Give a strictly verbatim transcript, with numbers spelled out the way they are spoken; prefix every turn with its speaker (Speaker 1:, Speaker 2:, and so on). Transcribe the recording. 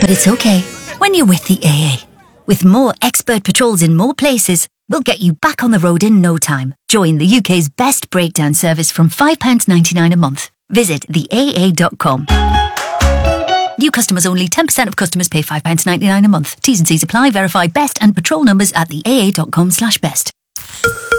Speaker 1: But it's okay when you're with the A A. With more expert patrols in more places, we'll get you back on the road in no time. Join the U K's best breakdown service from five pounds ninety-nine a month. Visit the A A dot com. New customers only. ten percent of customers pay five pounds ninety-nine a month. T's and C's apply. Verify best and patrol numbers at the A A dot com slash best.